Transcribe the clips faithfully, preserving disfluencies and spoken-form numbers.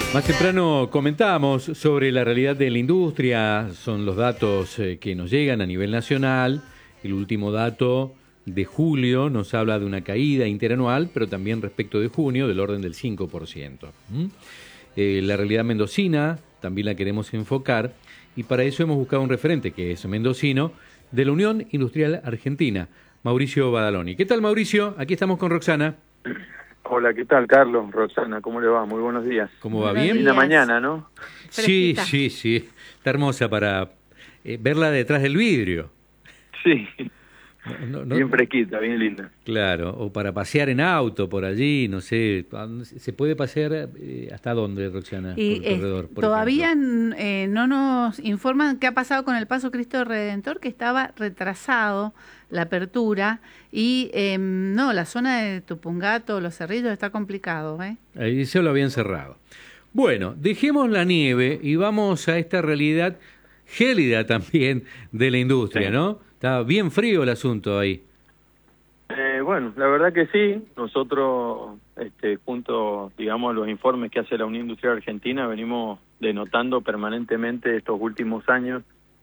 Más temprano comentábamos sobre la realidad de la industria, son los datos eh, que nos llegan a nivel nacional. El último dato de julio nos habla de una caída interanual, pero también respecto de junio del orden del cinco por ciento. ¿Mm? Eh, la realidad mendocina también la queremos enfocar y para eso hemos buscado un referente que es mendocino de la Unión Industrial Argentina, Mauricio Badaloni. ¿Qué tal, Mauricio? Aquí estamos con Roxana. Hola, ¿qué tal, Carlos? Roxana, ¿cómo le va? Muy buenos días. ¿Cómo va? Buenos ¿Bien? Linda días. mañana, ¿no? Sí, Fresquita. sí, sí. Está hermosa para eh, verla detrás del vidrio. Sí, No, no, no, bien fresquita, bien linda. Claro, o para pasear en auto por allí, no sé. ¿Se puede pasear eh, hasta dónde, Roxana? Y por el eh, corredor, por todavía ejemplo? eh, no nos informan qué ha pasado con el Paso Cristo Redentor, que estaba retrasado la apertura, y eh, no, la zona de Tupungato, Los Cerrillos, está complicado, ¿eh? Ahí se lo habían cerrado. Bueno, dejemos la nieve y vamos a esta realidad gélida también de la industria, Sí. ¿no? Está bien frío el asunto ahí. Eh, bueno, la verdad que sí. Nosotros, este, junto, digamos, a los informes que hace la Unión Industrial Argentina, venimos denotando permanentemente estos últimos años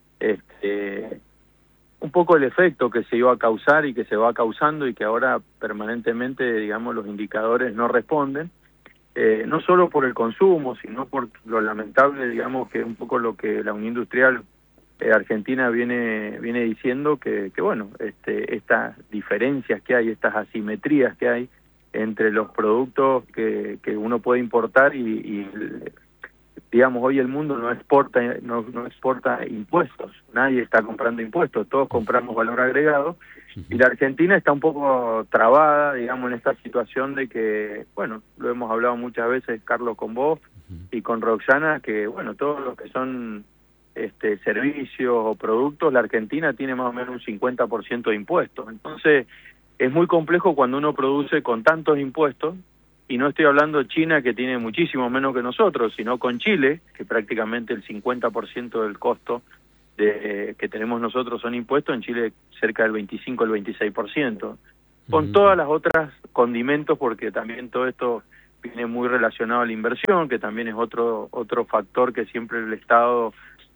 este, un poco el efecto que se iba a causar y que se va causando y que ahora permanentemente, digamos, los indicadores no responden. Eh, no solo por el consumo, sino por lo lamentable, digamos, que es un poco lo que la Unión Industrial eh, Argentina viene viene diciendo, que, que bueno, este, estas diferencias que hay, estas asimetrías que hay entre los productos que, que uno puede importar y, y, digamos, hoy el mundo no exporta, no, no exporta impuestos, nadie está comprando impuestos, todos compramos valor agregado. Y la Argentina está un poco trabada, digamos, en esta situación de que, bueno, lo hemos hablado muchas veces, Carlos, con vos y con Roxana, que, bueno, todos los que son este servicios o productos, la Argentina tiene más o menos un cincuenta por ciento de impuestos. Entonces, es muy complejo cuando uno produce con tantos impuestos, y no estoy hablando de China, que tiene muchísimo menos que nosotros, sino con Chile, que prácticamente el cincuenta por ciento del costo de, eh, que tenemos nosotros son impuestos, en Chile cerca del veinticinco al veintiséis por ciento, con Ujú. todas las otras condimentos, porque también todo esto viene muy relacionado a la inversión, que también es otro otro factor que siempre el Estado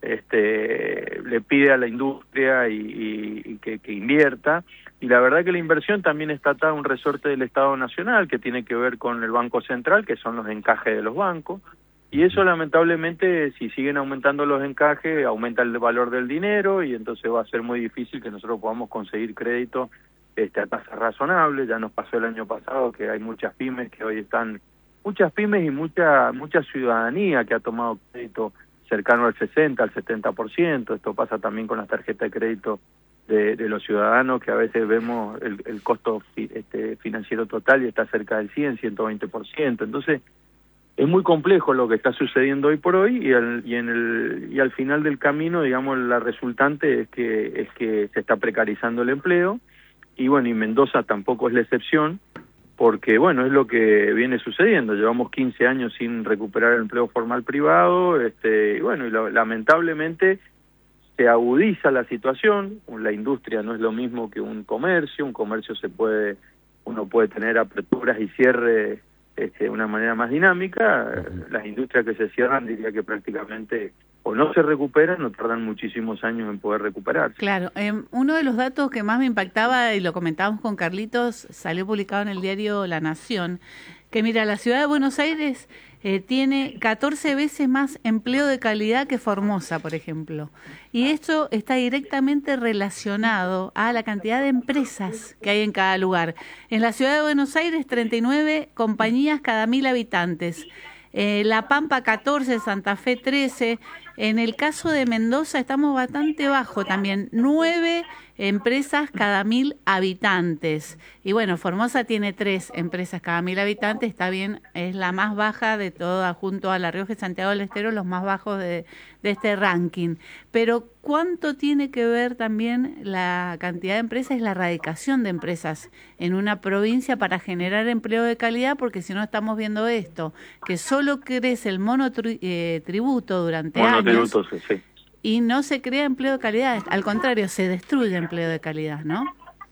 este le pide a la industria y, y, y que, que invierta. Y la verdad que la inversión también está atada a un resorte del Estado Nacional, que tiene que ver con el Banco Central, que son los encajes de los bancos. Y eso, lamentablemente, si siguen aumentando los encajes, aumenta el valor del dinero y entonces va a ser muy difícil que nosotros podamos conseguir crédito este, a tasas razonables. Ya nos pasó el año pasado que hay muchas pymes que hoy están, muchas pymes y mucha mucha ciudadanía que ha tomado crédito cercano al sesenta, al setenta por ciento. Esto pasa también con las tarjetas de crédito de, de los ciudadanos, que a veces vemos el, el costo fi, este, financiero total y está cerca del cien, ciento veinte por ciento. Entonces, es muy complejo lo que está sucediendo hoy por hoy y, el, y en el y al final del camino, digamos, la resultante es que es que se está precarizando el empleo y bueno, y Mendoza tampoco es la excepción, porque bueno, es lo que viene sucediendo. Llevamos quince años sin recuperar el empleo formal privado, este y bueno, y lo, lamentablemente se agudiza la situación. La industria no es lo mismo que un comercio, un comercio se puede uno puede tener aperturas y cierres Este, de una manera más dinámica. Uh-huh. Las industrias que se cierran, diría que prácticamente o no se recuperan o tardan muchísimos años en poder recuperarse. Claro, eh, uno de los datos que más me impactaba, y lo comentábamos con Carlitos, salió publicado en el diario La Nación, que mira, la ciudad de Buenos Aires eh, tiene catorce veces más empleo de calidad que Formosa, por ejemplo. Y esto está directamente relacionado a la cantidad de empresas que hay en cada lugar. En la ciudad de Buenos Aires, treinta y nueve compañías cada mil habitantes. Eh, La Pampa, catorce, Santa Fe, trece. En el caso de Mendoza estamos bastante bajo también, nueve empresas cada mil habitantes. Y bueno, Formosa tiene tres empresas cada mil habitantes, está bien, es la más baja de todas, junto a La Rioja y Santiago del Estero, los más bajos de, de este ranking. Pero ¿cuánto tiene que ver también la cantidad de empresas y la radicación de empresas en una provincia para generar empleo de calidad? Porque si no estamos viendo esto, que solo crece el monotributo durante años. Monotributo, sí. Y no se crea empleo de calidad, al contrario, se destruye empleo de calidad, ¿no?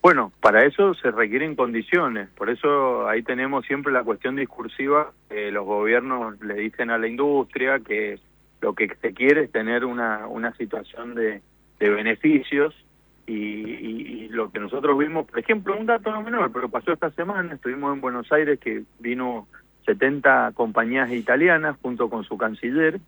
Bueno, para eso se requieren condiciones, por eso ahí tenemos siempre la cuestión discursiva, eh, los gobiernos le dicen a la industria que lo que se quiere es tener una, una situación de, de beneficios, y, y, y lo que nosotros vimos, por ejemplo, un dato no menor, pero pasó esta semana, estuvimos en Buenos Aires, que vino setenta compañías italianas junto con su canciller,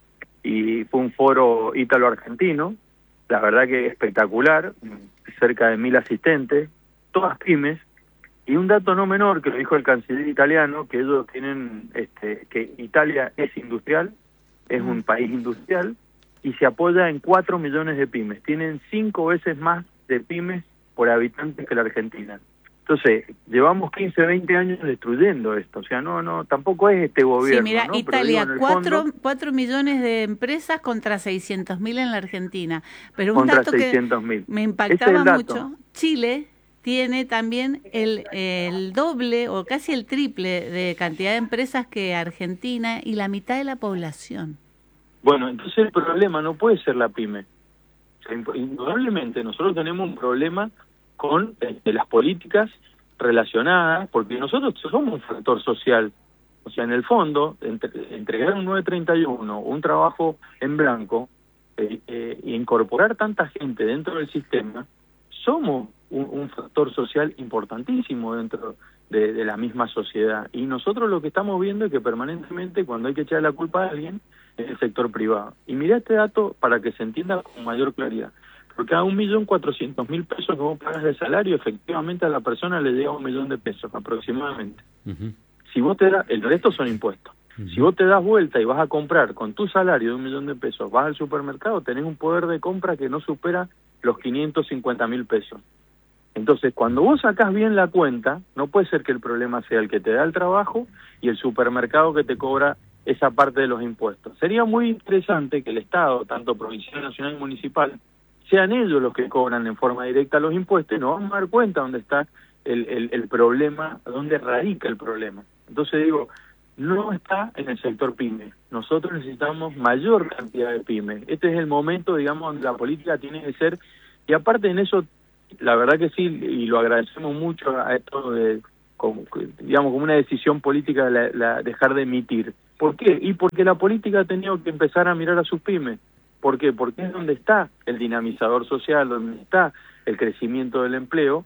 y fue un foro ítalo-argentino, la verdad que espectacular, cerca de mil asistentes, todas pymes, y un dato no menor que lo dijo el canciller italiano, que ellos tienen, este, que Italia es industrial, es un país industrial, y se apoya en cuatro millones de pymes, tienen cinco veces más de pymes por habitantes que la Argentina. Entonces, llevamos quince, veinte años destruyendo esto, o sea, no, no, tampoco es este gobierno. Sí, mira, ¿no? Italia, digo, cuatro, fondo, cuatro millones de empresas contra seiscientos mil en la Argentina. Pero un contra dato seiscientos mil. que me Ese impactaba es el dato. mucho, Chile tiene también el, el doble o casi el triple de cantidad de empresas que Argentina y la mitad de la población. Bueno, entonces el problema no puede ser la pyme. O sea, indudablemente nosotros tenemos un problema con este, las políticas relacionadas, porque nosotros somos un factor social. O sea, en el fondo, entre, entregar un nueve treinta y uno, un trabajo en blanco, eh, eh, e incorporar tanta gente dentro del sistema, somos un, un factor social importantísimo dentro de, de la misma sociedad. Y nosotros lo que estamos viendo es que permanentemente, cuando hay que echar la culpa a alguien, es el sector privado. Y mirá este dato para que se entienda con mayor claridad. Por cada un millón cuatrocientos mil pesos que vos pagas de salario, efectivamente a la persona le llega un millón de pesos aproximadamente. Uh-huh. Si vos te das, el resto son impuestos. Uh-huh. Si vos te das vuelta y vas a comprar con tu salario de un millón de pesos, vas al supermercado, tenés un poder de compra que no supera los quinientos cincuenta mil pesos. Entonces, cuando vos sacás bien la cuenta, no puede ser que el problema sea el que te da el trabajo y el supermercado que te cobra esa parte de los impuestos. Sería muy interesante que el Estado, tanto provincial, nacional y municipal, sean ellos los que cobran en forma directa los impuestos, y nos vamos a dar cuenta dónde está el, el, el problema, dónde radica el problema. Entonces digo, no está en el sector pyme. Nosotros necesitamos mayor cantidad de pymes. Este es el momento, digamos, donde la política tiene que ser, y aparte en eso, la verdad que sí, y lo agradecemos mucho a esto de, como, digamos, como una decisión política la, la, dejar de emitir. ¿Por qué? Y porque la política ha tenido que empezar a mirar a sus pymes. ¿Por qué? Porque es donde está el dinamizador social, donde está el crecimiento del empleo,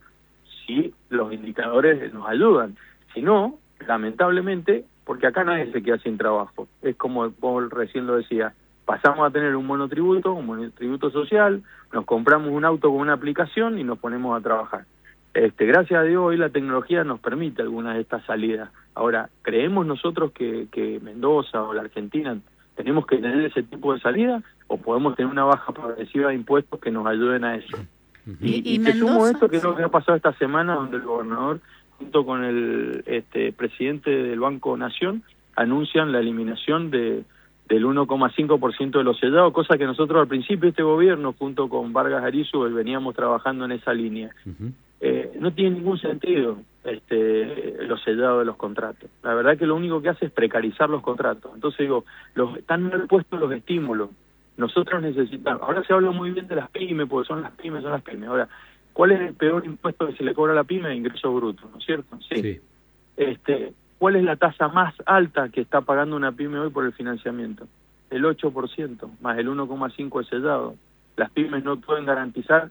si los indicadores nos ayudan. Si no, lamentablemente, porque acá nadie se queda sin trabajo. Es como Paul recién lo decía, pasamos a tener un monotributo, un monotributo social, nos compramos un auto con una aplicación y nos ponemos a trabajar. Este, gracias a Dios hoy la tecnología nos permite algunas de estas salidas. Ahora, ¿creemos nosotros que, que Mendoza o la Argentina tenemos que tener ese tipo de salida, o podemos tener una baja progresiva de impuestos que nos ayuden a eso? Uh-huh. Y, y, y te sumo esto, que es lo que ha pasado esta semana, donde el gobernador, junto con el este presidente del Banco Nación, anuncian la eliminación de del uno coma cinco por ciento de los sellados, cosa que nosotros al principio este gobierno, junto con Vargas Arizu, veníamos trabajando en esa línea. Uh-huh. Eh, no tiene ningún sentido este, los sellados de los contratos. La verdad que lo único que hace es precarizar los contratos. Entonces digo, los, están mal puestos los estímulos. Nosotros necesitamos, ahora se habla muy bien de las pymes, porque son las pymes, son las pymes. Ahora, ¿cuál es el peor impuesto que se le cobra a la pyme? Ingreso bruto, ¿no es cierto? Sí. sí. Este, ¿cuál es la tasa más alta que está pagando una pyme hoy por el financiamiento? El ocho por ciento, más el uno coma cinco por ciento de sellado. Las pymes no pueden garantizar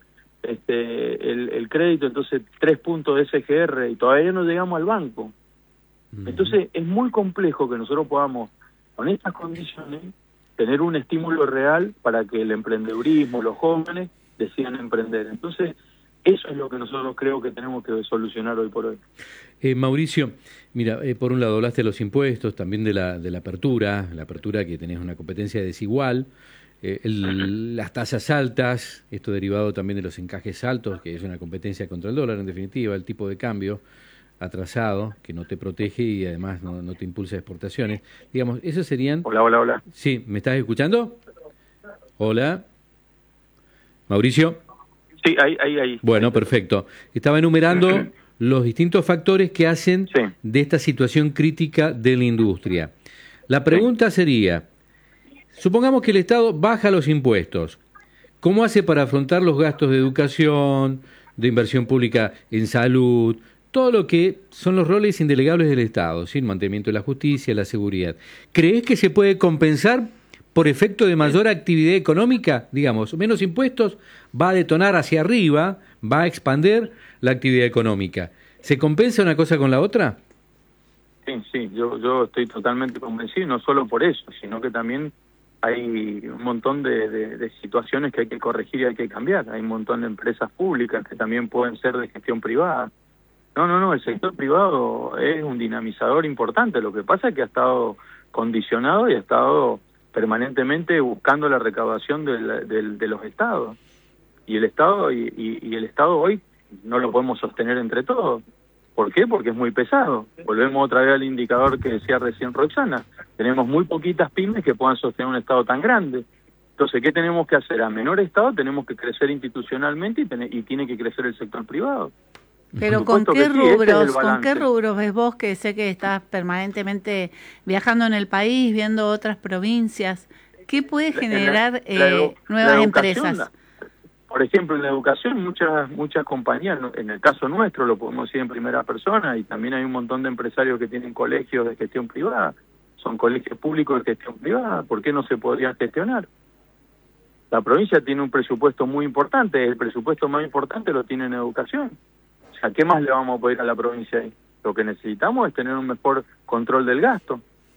este el, el crédito, entonces tres puntos de S G R y todavía no llegamos al banco. Uh-huh. Entonces es muy complejo que nosotros podamos, con estas condiciones, tener un estímulo real para que el emprendedurismo, los jóvenes, decidan emprender. Entonces, eso es lo que nosotros creo que tenemos que solucionar hoy por hoy. Eh, Mauricio, mira, eh, por un lado hablaste de los impuestos, también de la, de la apertura, la apertura que tenés una competencia desigual, eh, el, las tasas altas, esto derivado también de los encajes altos, que es una competencia contra el dólar, en definitiva, el tipo de cambio atrasado, que no te protege y además no, no te impulsa exportaciones. Digamos, esos serían... Hola, hola, hola. Sí, ¿me estás escuchando? Hola. Mauricio. Sí, ahí, ahí, ahí. Bueno, perfecto. Estaba enumerando los distintos factores que hacen sí. de esta situación crítica de la industria. La pregunta sí. sería, supongamos que el Estado baja los impuestos. ¿Cómo hace para afrontar los gastos de educación, de inversión pública en salud, todo lo que son los roles indelegables del Estado, ¿sí? El mantenimiento de la justicia, la seguridad. ¿Crees que se puede compensar por efecto de mayor actividad económica? Digamos, menos impuestos va a detonar hacia arriba, va a expandir la actividad económica. ¿Se compensa una cosa con la otra? Sí, sí, yo, yo estoy totalmente convencido, no solo por eso, sino que también hay un montón de, de, de situaciones que hay que corregir y hay que cambiar. Hay un montón de empresas públicas que también pueden ser de gestión privada. No, no, no, el sector privado es un dinamizador importante. Lo que pasa es que ha estado condicionado y ha estado permanentemente buscando la recaudación del, del, de los estados. Y el Estado y, y, y el Estado hoy no lo podemos sostener entre todos. ¿Por qué? Porque es muy pesado. Volvemos otra vez al indicador que decía recién Roxana. Tenemos muy poquitas pymes que puedan sostener un Estado tan grande. Entonces, ¿qué tenemos que hacer? A menor Estado tenemos que crecer institucionalmente y, ten- y tiene que crecer el sector privado. Pero ¿con qué rubros, con qué rubros ves vos, que sé que estás permanentemente viajando en el país, viendo otras provincias? ¿Qué puede generar la, la, eh, la nuevas empresas? La, por ejemplo, en la educación, muchas muchas compañías, en el caso nuestro lo podemos decir en primera persona, y también hay un montón de empresarios que tienen colegios de gestión privada, son colegios públicos de gestión privada. ¿Por qué no se podrían gestionar? La provincia tiene un presupuesto muy importante, el presupuesto más importante lo tiene en educación. O sea, ¿qué más le vamos a pedir a la provincia ahí? Lo que necesitamos es tener un mejor control del gasto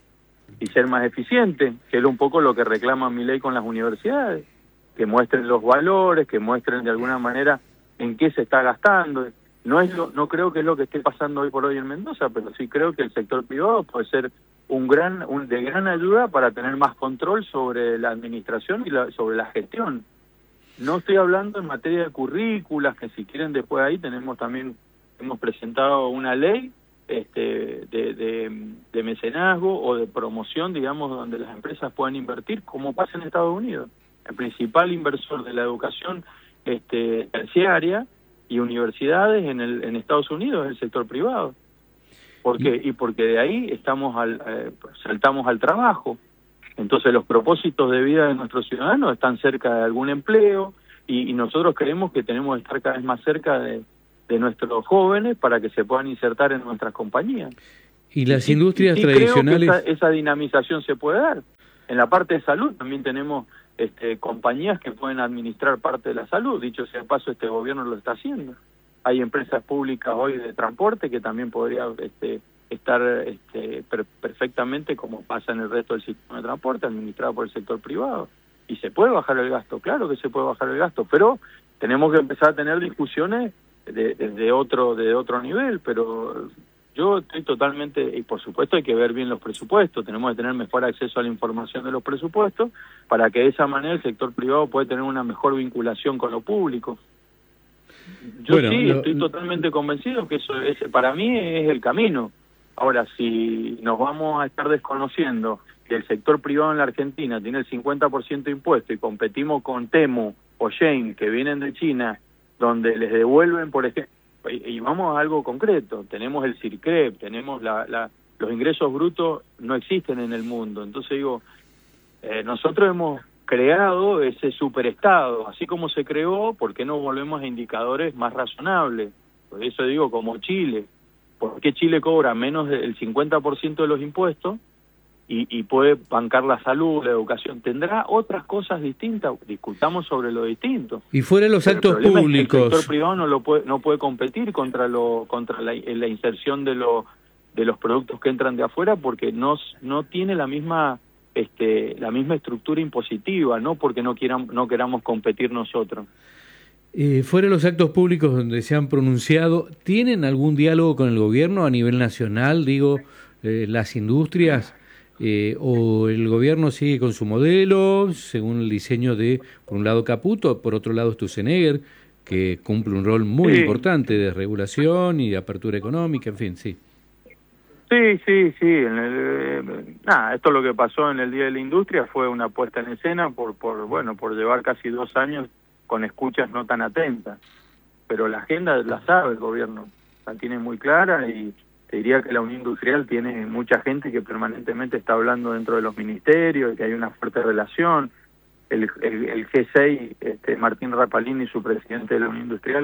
y ser más eficiente, que es un poco lo que reclama mi ley con las universidades, que muestren los valores, que muestren de alguna manera en qué se está gastando. No es lo, no creo que es lo que esté pasando hoy por hoy en Mendoza, pero sí creo que el sector privado puede ser un gran un, de gran ayuda para tener más control sobre la administración y la, sobre la gestión. No estoy hablando en materia de currículas, que si quieren después ahí tenemos también, hemos presentado una ley este de, de, de mecenazgo o de promoción, digamos, donde las empresas puedan invertir, como pasa en Estados Unidos. El principal inversor de la educación este, terciaria y universidades en, el, en Estados Unidos es el sector privado. ¿Por qué? Y porque de ahí estamos al, eh, saltamos al trabajo. Entonces los propósitos de vida de nuestros ciudadanos están cerca de algún empleo y, y nosotros creemos que tenemos que estar cada vez más cerca de, de nuestros jóvenes para que se puedan insertar en nuestras compañías. Y las y, industrias y, y tradicionales... creo que esa, esa dinamización se puede dar. En la parte de salud también tenemos este, compañías que pueden administrar parte de la salud. Dicho sea de paso, este gobierno lo está haciendo. Hay empresas públicas hoy de transporte que también podría este, estar este, per perfectamente, como pasa en el resto del sistema de transporte, administrado por el sector privado. Y se puede bajar el gasto, claro que se puede bajar el gasto, pero tenemos que empezar a tener discusiones de, de, de otro de otro nivel. Pero yo estoy totalmente, y por supuesto hay que ver bien los presupuestos, tenemos que tener mejor acceso a la información de los presupuestos para que de esa manera el sector privado pueda tener una mejor vinculación con lo público. Yo bueno, sí, lo... estoy totalmente convencido que eso es, para mí es el camino. Ahora, si nos vamos a estar desconociendo que el sector privado en la Argentina tiene el cincuenta por ciento de impuesto y competimos con Temu o Shein, que vienen de China, donde les devuelven, por ejemplo, y, y vamos a algo concreto, tenemos el CIRCREP, tenemos la, la, los ingresos brutos no existen en el mundo. Entonces digo, eh, nosotros hemos creado ese superestado, así como se creó, ¿por qué no volvemos a indicadores más razonables? Por eso digo, como Chile, ¿por qué Chile cobra menos del cincuenta por ciento de los impuestos y, y puede bancar la salud, la educación? Tendrá otras cosas distintas, discutamos sobre lo distinto. Y fuera de los Pero actos el problema públicos... es que el sector privado no lo puede, no puede competir contra lo contra la, la inserción de, lo, de los productos que entran de afuera, porque no, no tiene la misma... Este, la misma estructura impositiva, no porque no quieran, no queramos competir nosotros. Eh, fuera de los actos públicos donde se han pronunciado, ¿tienen algún diálogo con el gobierno a nivel nacional? Digo, eh, las industrias, eh, o el gobierno sigue con su modelo, según el diseño de, por un lado, Caputo, por otro lado, Sturzenegger, que cumple un rol muy sí. importante de regulación y de apertura económica, en fin, sí. Sí, sí, sí. En el, eh, nada, esto lo que pasó en el Día de la Industria fue una puesta en escena por, por, bueno, por llevar casi dos años con escuchas no tan atentas. Pero la agenda la sabe el gobierno, la tiene muy clara, y te diría que la Unión Industrial tiene mucha gente que permanentemente está hablando dentro de los ministerios, y que hay una fuerte relación. El, el, el G seis, este, Martín Rapalini, su presidente de la Unión Industrial,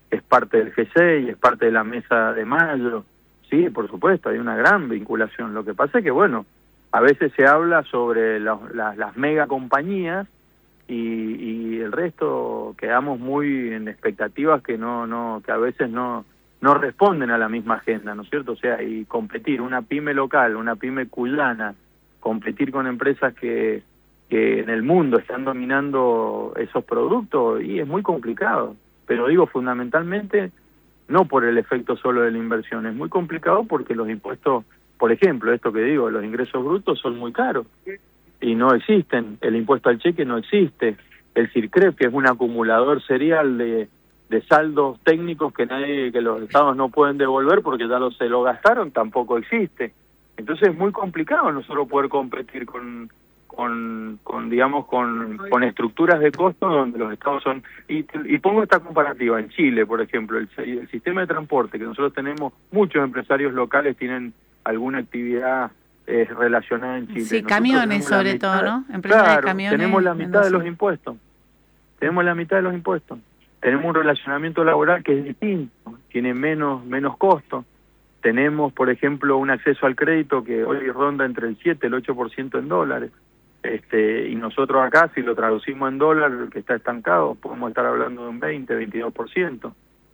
es parte del G seis, es parte de la mesa de mayo. Sí, por supuesto, hay una gran vinculación. Lo que pasa es que, bueno, a veces se habla sobre los, las, las megacompañías y, y el resto quedamos muy en expectativas que no, no, que a veces no, no responden a la misma agenda, ¿no es cierto? O sea, y competir, una pyme local, una pyme cuyana, competir con empresas que, que en el mundo están dominando esos productos, y es muy complicado. Pero digo, fundamentalmente, no por el efecto solo de la inversión, es muy complicado porque los impuestos, por ejemplo, esto que digo, los ingresos brutos son muy caros y no existen, el impuesto al cheque no existe, el CIRCREP, que es un acumulador serial de, de saldos técnicos que nadie, que los estados no pueden devolver porque ya lo, se lo gastaron, tampoco existe. Entonces es muy complicado nosotros poder competir con... Con, con digamos con, con estructuras de costo donde los estados son, y, y pongo esta comparativa, en Chile por ejemplo, el, el sistema de transporte, que nosotros tenemos, muchos empresarios locales tienen alguna actividad eh, relacionada en Chile. Sí, nosotros camiones sobre mitad, todo, ¿no? Empresas claro, de camiones. tenemos la mitad Mendoza. de los impuestos, tenemos la mitad de los impuestos, tenemos un relacionamiento laboral que es distinto, tiene menos, menos costo. Tenemos, por ejemplo, un acceso al crédito que hoy ronda entre el siete y el ocho por ciento en dólares. Este, y nosotros acá, si lo traducimos en dólar, que está estancado, podemos estar hablando de un veinte, veintidós por ciento.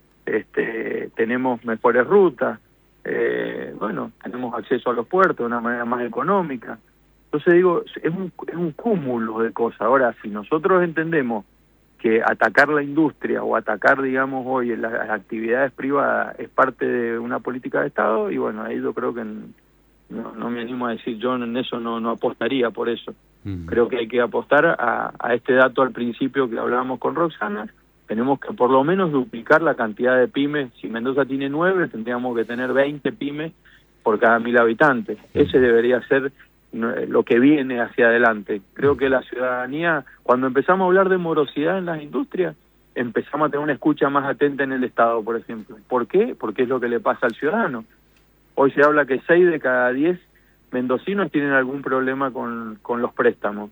Este, tenemos mejores rutas, eh, bueno, tenemos acceso a los puertos de una manera más económica. Entonces digo, es un, es un cúmulo de cosas. Ahora, si nosotros entendemos que atacar la industria o atacar, digamos, hoy las, las actividades privadas es parte de una política de Estado, y bueno, ahí yo creo que en, no, no me animo a decir, yo en eso no, no apostaría por eso. Mm. Creo que hay que apostar a, a este dato al principio que hablábamos con Roxana. Tenemos que por lo menos duplicar la cantidad de pymes. Si Mendoza tiene nueve, tendríamos que tener veinte pymes por cada mil habitantes. Mm. Ese debería ser lo que viene hacia adelante. Creo que la ciudadanía, cuando empezamos a hablar de morosidad en las industrias, empezamos a tener una escucha más atenta en el Estado, por ejemplo. ¿Por qué? Porque es lo que le pasa al ciudadano. Hoy se habla que seis de cada diez mendocinos tienen algún problema con, con los préstamos.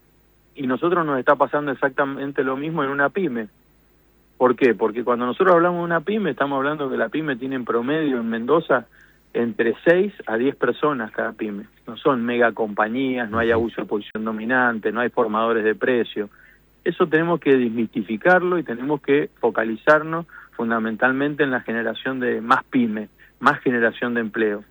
Y nosotros nos está pasando exactamente lo mismo en una pyme. ¿Por qué? Porque cuando nosotros hablamos de una pyme, estamos hablando que la pyme tiene en promedio en Mendoza entre seis a diez personas cada pyme. No son megacompañías, no hay abuso de posición dominante, no hay formadores de precios. Eso tenemos que desmistificarlo y tenemos que focalizarnos fundamentalmente en la generación de más pymes, más generación de empleo.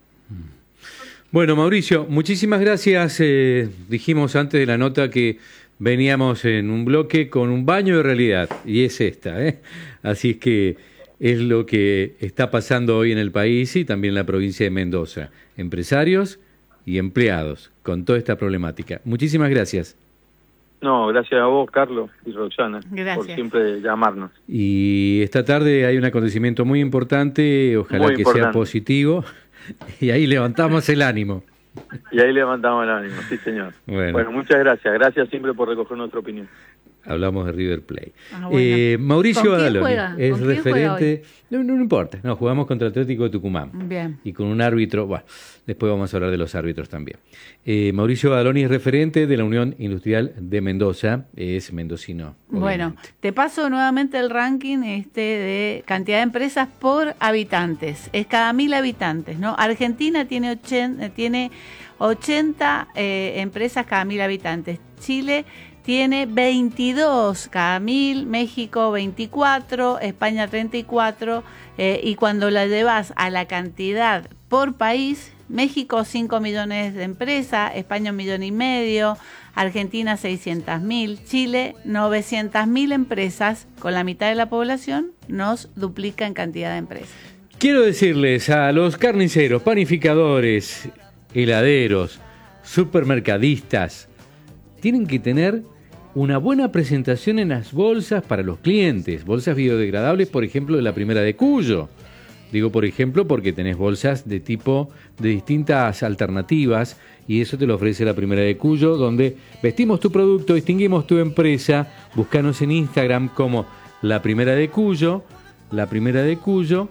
Bueno, Mauricio, muchísimas gracias. Eh, dijimos antes de la nota que veníamos en un bloque con un baño de realidad, y es esta, ¿eh? Así es que es lo que está pasando hoy en el país y también en la provincia de Mendoza. Empresarios y empleados con toda esta problemática. Muchísimas gracias. No, gracias a vos, Carlos y Roxana, gracias. por siempre llamarnos. Y esta tarde hay un acontecimiento muy importante, ojalá muy que importante. sea positivo, y ahí levantamos el ánimo. Y ahí levantamos el ánimo, sí señor. Bueno, bueno muchas gracias, gracias siempre por recoger nuestra opinión. Hablamos de River Plate. Ah, bueno. eh, Mauricio Badaloni es ¿Con referente. No, no, no importa, no, jugamos contra el Atlético de Tucumán. Bien. Y con un árbitro, bueno, después vamos a hablar de los árbitros también. Eh, Mauricio Badaloni es referente de la Unión Industrial de Mendoza, es mendocino. Bueno, obviamente. Te paso nuevamente el ranking este de cantidad de empresas por habitantes. Es cada mil habitantes, ¿no? Argentina tiene ochenta, tiene ochenta eh, empresas cada mil habitantes. Chile tiene veintidós cada mil, México veinticuatro, España treinta y cuatro, eh, y cuando la llevas a la cantidad por país, México cinco millones de empresas, España un millón y medio, Argentina seiscientas mil, Chile novecientas mil empresas, con la mitad de la población nos duplica en cantidad de empresas. Quiero decirles a los carniceros, panificadores, heladeros, supermercadistas, tienen que tener una buena presentación en las bolsas para los clientes, bolsas biodegradables, por ejemplo, de la Primera de Cuyo. Digo, por ejemplo, porque tenés bolsas de tipo de distintas alternativas y eso te lo ofrece la Primera de Cuyo, donde vestimos tu producto, distinguimos tu empresa, búscanos en Instagram como la Primera de Cuyo, la Primera de Cuyo,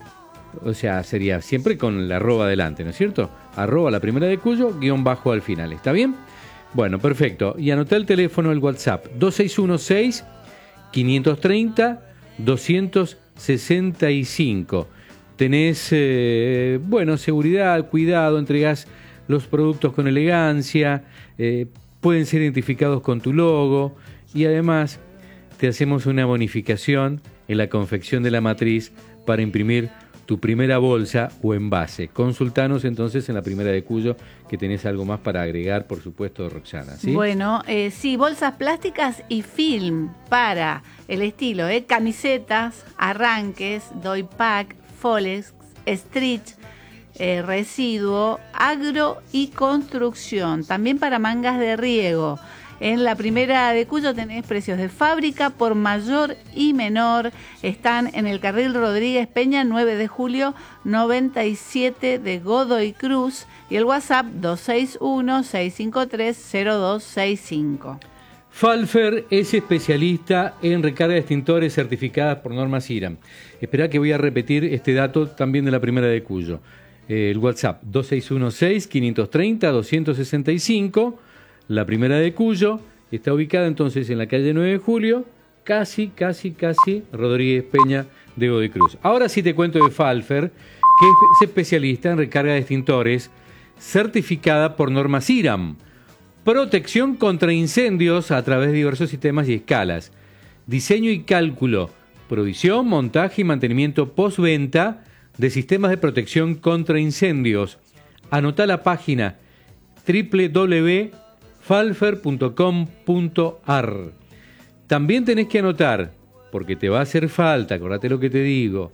o sea, sería siempre con la arroba adelante, ¿no es cierto? Arroba la Primera de Cuyo, guión bajo al final, ¿está bien? Bueno, perfecto. Y anotá el teléfono, el WhatsApp, dos seis uno seis, quinientos treinta, doscientos sesenta y cinco. Tenés, eh, bueno, seguridad, cuidado, entregás los productos con elegancia, eh, pueden ser identificados con tu logo y además te hacemos una bonificación en la confección de la matriz para imprimir tu primera bolsa o envase. Consultanos entonces en la Primera de Cuyo, que tenés algo más para agregar, por supuesto, Roxana, ¿sí? Bueno, eh, sí, bolsas plásticas y film para el estilo, ¿eh? Camisetas, arranques, doy pack, folex, stretch, eh, residuo, agro y construcción. También para mangas de riego. En la Primera de Cuyo tenés precios de fábrica por mayor y menor. Están en el carril Rodríguez Peña, nueve de julio, noventa y siete de Godoy Cruz. Y el WhatsApp dos seis uno, seis cinco tres, cero dos seis cinco. Pfalfer es especialista en recarga de extintores certificadas por normas IRAM. Esperá que voy a repetir este dato también de la Primera de Cuyo. Eh, el WhatsApp dos seis uno seis, cinco tres cero, dos seis cinco. La Primera de Cuyo está ubicada entonces en la calle nueve de julio, casi, casi, casi Rodríguez Peña de Godoy Cruz. Ahora sí te cuento de Pfalfer, que es especialista en recarga de extintores, certificada por normas IRAM. Protección contra incendios a través de diversos sistemas y escalas. Diseño y cálculo, provisión, montaje y mantenimiento postventa de sistemas de protección contra incendios. Anotá la página doble u doble u doble u punto pfalfer punto com punto a r. También tenés que anotar, porque te va a hacer falta, acordate lo que te digo,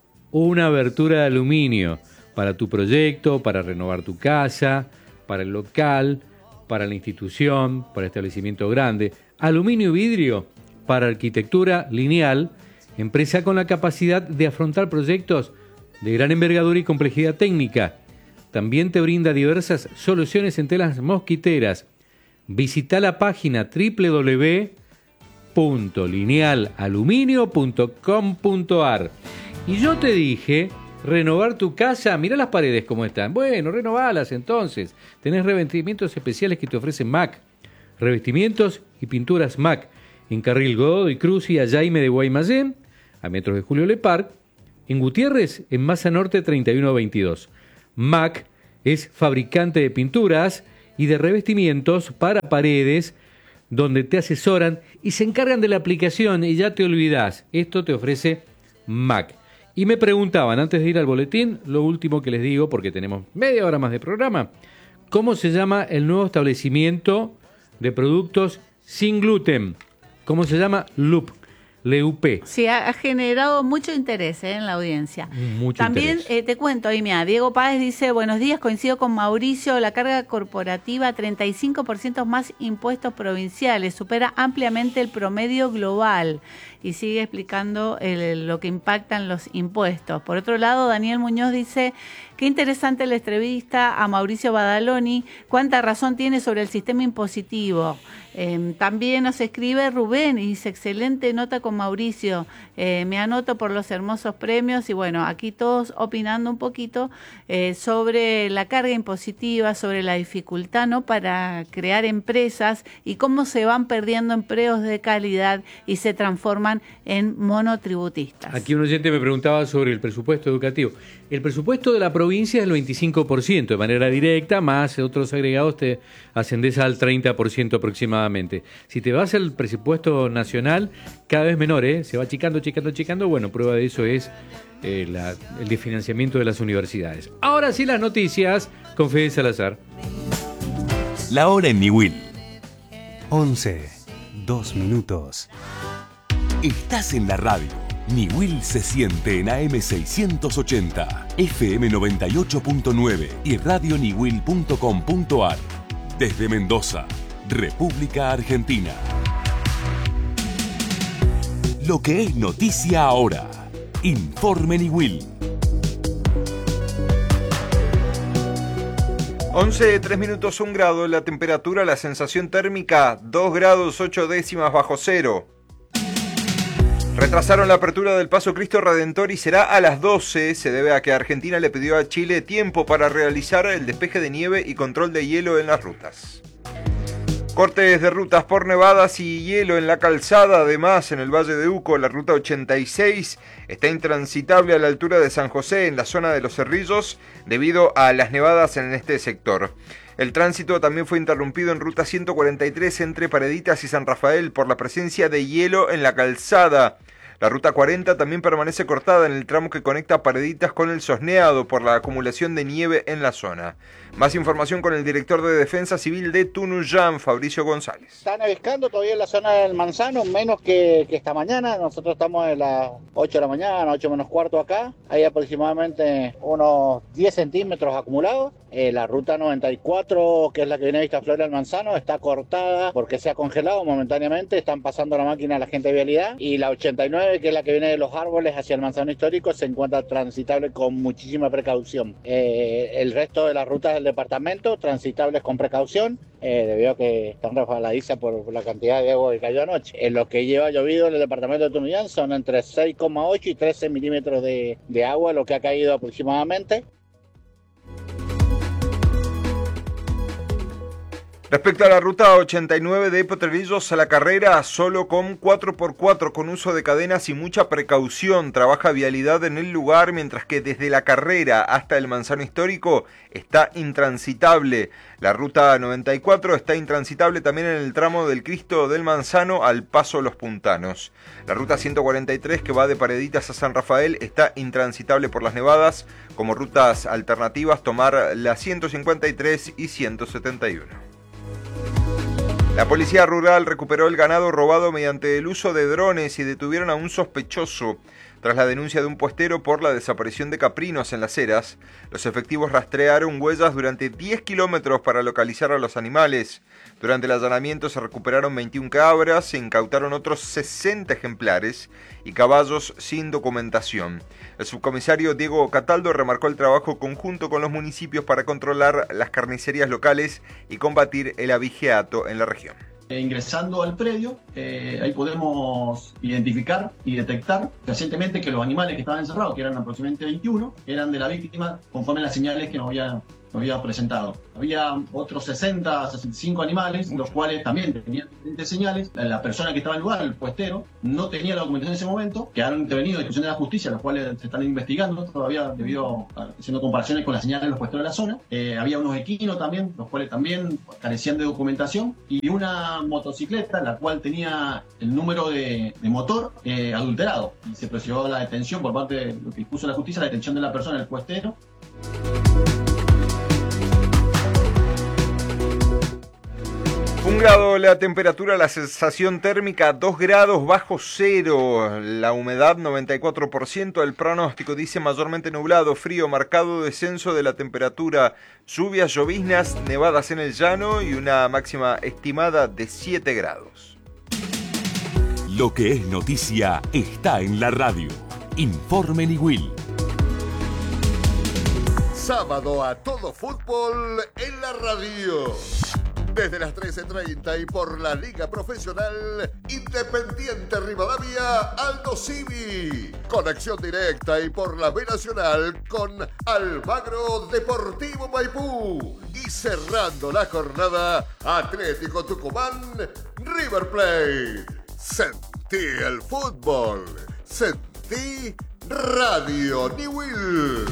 una abertura de aluminio para tu proyecto, para renovar tu casa, para el local, para la institución, para el establecimiento grande. Aluminio y vidrio para arquitectura lineal, empresa con la capacidad de afrontar proyectos de gran envergadura y complejidad técnica. También te brinda diversas soluciones en telas mosquiteras. Visita la página doble u doble u doble u punto lineal aluminio punto com punto a r. Y yo te dije, renovar tu casa, mirá las paredes cómo están. Bueno, renovalas entonces. Tenés revestimientos especiales que te ofrecen M A C. Revestimientos y pinturas M A C. En Carril Godoy Cruz y a Jaime de Guaymallén, a metros de Julio Lepar. En Gutiérrez, en Masa Norte treinta y uno veintidós. M A C es fabricante de pinturas y de revestimientos para paredes, donde te asesoran y se encargan de la aplicación y ya te olvidás. Esto te ofrece M A C. Y me preguntaban, antes de ir al boletín, lo último que les digo, porque tenemos media hora más de programa, ¿cómo se llama el nuevo establecimiento de productos sin gluten? ¿Cómo se llama? Loop. L U P. Sí, ha, ha generado mucho interés eh, en la audiencia. Mucho También interés. Eh, te cuento, ahí mira, Diego Páez dice, buenos días, coincido con Mauricio, la carga corporativa treinta y cinco por ciento más impuestos provinciales, supera ampliamente el promedio global. Y sigue explicando el, lo que impactan los impuestos. Por otro lado, Daniel Muñoz dice, qué interesante la entrevista a Mauricio Badaloni, cuánta razón tiene sobre el sistema impositivo. Eh, también nos escribe Rubén y dice, excelente nota con Mauricio, eh, me anoto por los hermosos premios y bueno, aquí todos opinando un poquito eh, sobre la carga impositiva, sobre la dificultad, ¿no?, para crear empresas y cómo se van perdiendo empleos de calidad y se transforman en monotributistas. Aquí un oyente me preguntaba sobre el presupuesto educativo. El presupuesto de la provincia es el veinticinco por ciento de manera directa, más otros agregados te ascendés al treinta por ciento aproximadamente. Si te vas al presupuesto nacional, cada vez menor, ¿eh? Se va achicando, achicando, achicando. Bueno, prueba de eso es eh, la, el desfinanciamiento de las universidades. Ahora sí las noticias con Fede Salazar. La hora en Niwil. once, dos minutos. Estás en la radio. Niwil se siente en A M seiscientos ochenta, F M noventa y ocho punto nueve y radio niwil punto com punto a r. Desde Mendoza, República Argentina. Lo que es noticia ahora. Informe Niwil. once, tres minutos, un grado la temperatura, la sensación térmica dos grados ocho décimas bajo cero. Retrasaron la apertura del Paso Cristo Redentor y será a las doce. Se debe a que Argentina le pidió a Chile tiempo para realizar el despeje de nieve y control de hielo en las rutas. Cortes de rutas por nevadas y hielo en la calzada. Además, en el Valle de Uco, la ruta ochenta y seis está intransitable a la altura de San José, en la zona de Los Cerrillos, debido a las nevadas en este sector. El tránsito también fue interrumpido en ruta ciento cuarenta y tres entre Pareditas y San Rafael por la presencia de hielo en la calzada. La ruta cuarenta también permanece cortada en el tramo que conecta Pareditas con el Sosneado por la acumulación de nieve en la zona. Más información con el director de Defensa Civil de Tunuyán, Fabricio González. Está nevescando todavía en la zona del Manzano, menos que, que esta mañana. Nosotros estamos a las ocho de la mañana, ocho menos cuarto acá. Hay aproximadamente unos diez centímetros acumulados. Eh, la ruta noventa y cuatro, que es la que viene de Vistaflores al Manzano, está cortada porque se ha congelado momentáneamente. Están pasando la máquina a la gente de vialidad. Y la ochenta y nueve, que es la que viene de Los Árboles hacia el Manzano Histórico, se encuentra transitable con muchísima precaución. Eh, el resto de las rutas del departamento, transitables con precaución, eh, debido a que están resbaladizas por, por la cantidad de agua que cayó anoche. En lo que lleva llovido en el departamento de Tunuyán son entre seis coma ocho y trece milímetros de, de agua, lo que ha caído aproximadamente. Respecto a la ruta ochenta y nueve de Potrerillos a La Carrera, solo con cuatro por cuatro con uso de cadenas y mucha precaución. Trabaja vialidad en el lugar, mientras que desde La Carrera hasta el Manzano Histórico está intransitable. La ruta noventa y cuatro está intransitable también en el tramo del Cristo del Manzano al Paso Los Puntanos. La ruta ciento cuarenta y tres, que va de Pareditas a San Rafael, está intransitable por las nevadas. Como rutas alternativas, tomar la ciento cincuenta y tres y ciento setenta y uno. La policía rural recuperó el ganado robado mediante el uso de drones y detuvieron a un sospechoso. Tras la denuncia de un puestero por la desaparición de caprinos en Las Heras, los efectivos rastrearon huellas durante diez kilómetros para localizar a los animales. Durante el allanamiento se recuperaron veintiuna cabras, se incautaron otros sesenta ejemplares y caballos sin documentación. El subcomisario Diego Cataldo remarcó el trabajo conjunto con los municipios para controlar las carnicerías locales y combatir el abigeato en la región. Ingresando al predio, eh, ahí podemos identificar y detectar recientemente que los animales que estaban encerrados, que eran aproximadamente veintiuno, eran de la víctima conforme a las señales que nos había, nos había presentado. Había otros sesenta, sesenta y cinco animales, los cuales también tenían diferentes señales. La persona que estaba en el lugar, el puestero, no tenía la documentación en ese momento, que han intervenido en discusión de la justicia, los cuales se están investigando todavía debido a haciendo comparaciones con las señales de los puesteros de la zona. Eh, había unos equinos también, los cuales también carecían de documentación, y una motocicleta, la cual tenía el número de, de motor eh, adulterado. Y se procedió a la detención por parte de lo que dispuso la justicia, la detención de la persona, el puestero. Un grado la temperatura, la sensación térmica dos grados bajo cero, la humedad noventa y cuatro por ciento, el pronóstico dice mayormente nublado, frío, marcado descenso de la temperatura, lluvias, lloviznas, nevadas en el llano y una máxima estimada de siete grados. Lo que es noticia está en la radio. Informe Niwil. Sábado a todo fútbol en la radio. Desde las trece treinta y por la Liga Profesional Independiente Rivadavia Aldo Civi. Conexión directa y por la B Nacional con Almagro Deportivo Maipú. Y cerrando la jornada, Atlético Tucumán River Plate. Sentí el fútbol. Sentí Radio Niwil.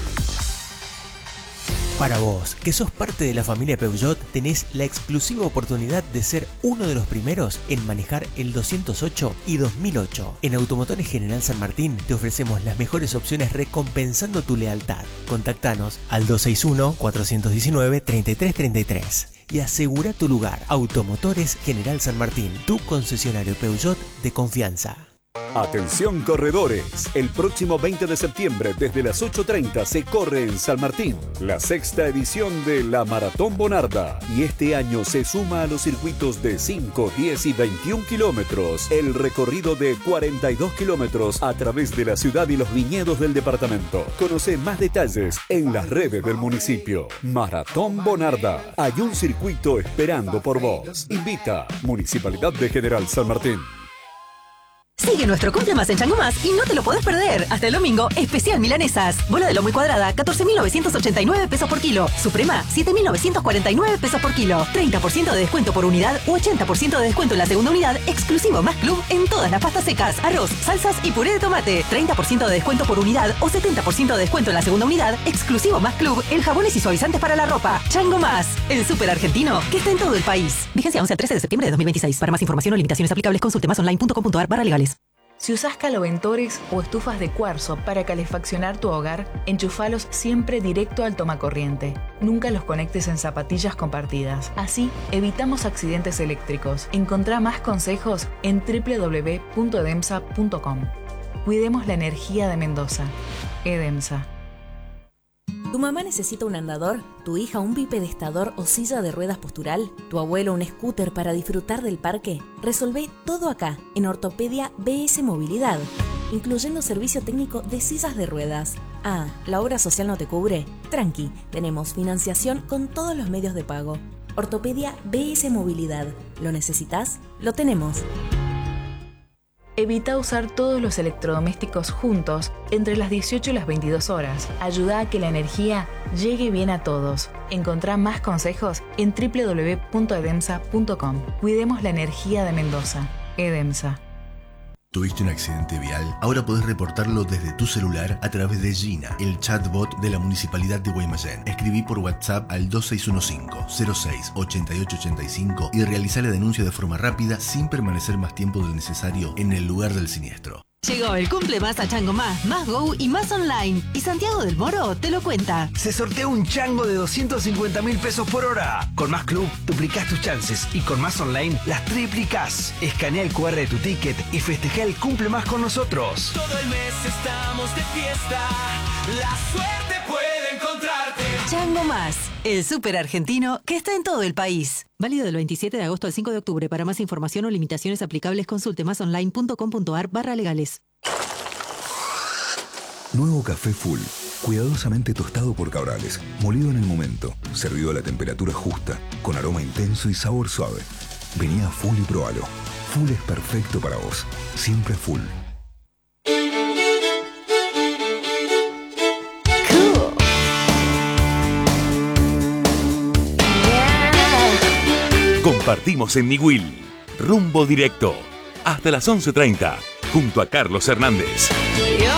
Para vos, que sos parte de la familia Peugeot, tenés la exclusiva oportunidad de ser uno de los primeros en manejar el doscientos ocho y dos mil ocho. En Automotores General San Martín te ofrecemos las mejores opciones recompensando tu lealtad. Contactanos al dos seis uno, cuatro uno nueve, tres tres tres tres y asegura tu lugar. Automotores General San Martín, tu concesionario Peugeot de confianza. Atención corredores, el próximo veinte de septiembre desde las ocho treinta se corre en San Martín la sexta edición de la Maratón Bonarda y este año se suma a los circuitos de cinco, diez y veintiún kilómetros el recorrido de cuarenta y dos kilómetros a través de la ciudad y los viñedos del departamento. Conoce más detalles en las redes del municipio. Maratón Bonarda, hay un circuito esperando por vos. Invita Municipalidad de General San Martín. Sigue nuestro cumple más en Chango Más y no te lo podés perder. Hasta el domingo, especial milanesas. Bola de lomo y cuadrada, catorce mil novecientos ochenta y nueve pesos por kilo. Suprema, siete mil novecientos cuarenta y nueve pesos por kilo. treinta por ciento de descuento por unidad u ochenta por ciento de descuento en la segunda unidad, exclusivo Más Club en todas las pastas secas, arroz, salsas y puré de tomate. treinta por ciento de descuento por unidad o setenta por ciento de descuento en la segunda unidad, exclusivo Más Club en jabones y suavizantes para la ropa. Chango Más, el súper argentino que está en todo el país. Vigencia once al trece de septiembre de dos mil veintiséis. Para más información o limitaciones aplicables, consulte más online punto com punto ar barra legales. Si usás caloventores o estufas de cuarzo para calefaccionar tu hogar, enchufalos siempre directo al tomacorriente. Nunca los conectes en zapatillas compartidas. Así, evitamos accidentes eléctricos. Encontrá más consejos en doble u doble u doble u punto edemsa punto com. Cuidemos la energía de Mendoza. Edemsa. ¿Tu mamá necesita un andador? ¿Tu hija un bipedestador o silla de ruedas postural? ¿Tu abuelo un scooter para disfrutar del parque? Resolvé todo acá, en Ortopedia B S Movilidad, incluyendo servicio técnico de sillas de ruedas. Ah, ¿la obra social no te cubre? Tranqui, tenemos financiación con todos los medios de pago. Ortopedia B S Movilidad. ¿Lo necesitas? Lo tenemos. Evita usar todos los electrodomésticos juntos entre las dieciocho y las veintidós horas. Ayuda a que la energía llegue bien a todos. Encontrá más consejos en doble u doble u doble u punto edemsa punto com. Cuidemos la energía de Mendoza. Edemsa. ¿Tuviste un accidente vial? Ahora podés reportarlo desde tu celular a través de Gina, el chatbot de la Municipalidad de Guaymallén. Escribí por WhatsApp al dos seis uno cinco, cero seis, ocho ocho ocho cinco y realizá la denuncia de forma rápida sin permanecer más tiempo del necesario en el lugar del siniestro. Llegó el cumple más a Chango Más, Más Go y Más Online. Y Santiago del Moro te lo cuenta. Se sortea un chango de doscientos cincuenta mil pesos por hora. Con Más Club duplicás tus chances y con Más Online las triplicás. Escanea el cu erre de tu ticket y festeja el cumple más con nosotros. Todo el mes estamos de fiesta. La suerte puede encontrarte. Chango Más, el súper argentino que está en todo el país. Válido del veintisiete de agosto al cinco de octubre. Para más información o limitaciones aplicables, consulte más online punto com punto ar barra legales. Nuevo café Full, cuidadosamente tostado por Cabrales, molido en el momento, servido a la temperatura justa, con aroma intenso y sabor suave. Vení a Full y probalo. Full es perfecto para vos. Siempre Full. Compartimos en Niwil. Rumbo directo. Hasta las once treinta. Junto a Carlos Hernández.